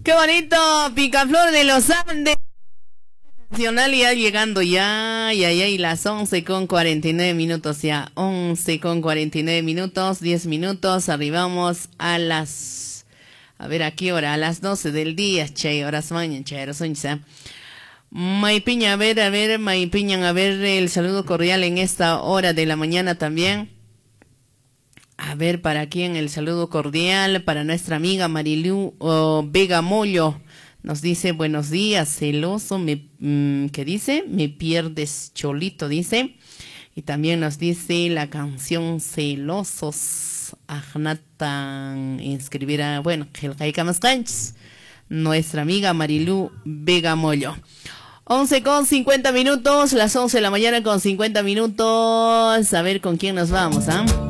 Qué bonito, Picaflor de los Andes. Nacional ya llegando ya, y las 11:49 ya, 11:49, 10 minutos, arribamos a las, a ver a qué hora, a las 12 del día, che, horas mañana, che, horas once. Maipiña, a ver, Maipiña, a ver, el saludo cordial en esta hora de la mañana también. A ver, ¿para quién el saludo cordial? Para nuestra amiga Marilu Vega Mollo. Nos dice, buenos días, celoso, ¿qué dice? Me pierdes cholito, dice. Y también nos dice la canción Celosos. Ajnatan, inscribirá, bueno, nuestra amiga Marilu Vega Mollo. 11:50, las 11 de la mañana con 50 minutos. A ver con quién nos vamos, ¿ah?